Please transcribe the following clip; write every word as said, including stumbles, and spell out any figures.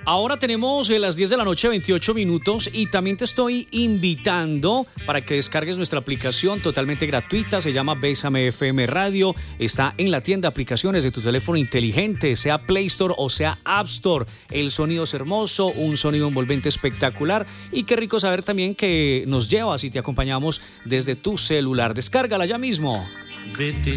Ahora tenemos eh, las diez de la noche, veintiocho minutos, y también te estoy invitando para que descargues nuestra aplicación totalmente gratuita. Se llama Bésame F M Radio. Está en la tienda de aplicaciones de tu teléfono inteligente, sea Play Store o sea App Store. El sonido es hermoso, un sonido envolvente espectacular, y qué rico saber también que nos llevas y te acompañamos desde tu celular. Descárgala ya mismo. Vete